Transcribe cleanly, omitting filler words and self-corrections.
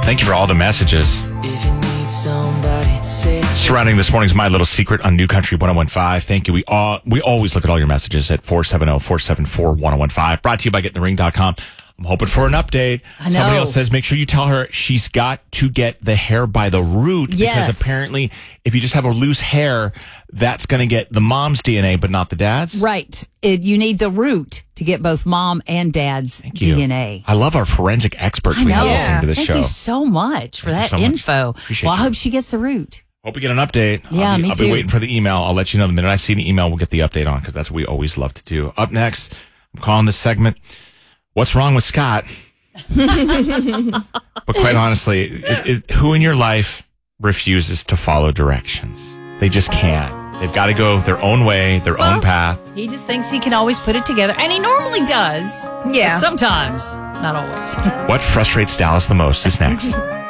Thank you for all the messages. If you need somebody, say Surrounding this morning's My Little Secret on New Country 101.5. Thank you. We always look at all your messages at 470-474-1015. Brought to you by GetInTheRing.com. I'm hoping for an update. I know. Somebody else says, make sure you tell her she's got to get the hair by the root. Yes. Because apparently, if you just have a loose hair, that's going to get the mom's DNA, but not the dad's. Right. You need the root to get both mom and dad's Thank you. DNA. I love our forensic experts we have listening to this Thank show. you so much for that Thank you so much. info. Appreciate Well, I you. hope she gets the root. Hope we get an update. Yeah, me I'll be too. waiting for the email. I'll let you know the minute I see the email. We'll get the update on because that's what we always love to do. Up next, I'm calling this segment, What's Wrong with Scott? But quite honestly, who in your life refuses to follow directions? They just can't. They've got to go their own way, their own path. He just thinks he can always put it together. And he normally does. Yeah. But sometimes. Not always. What frustrates Dallas the most is next.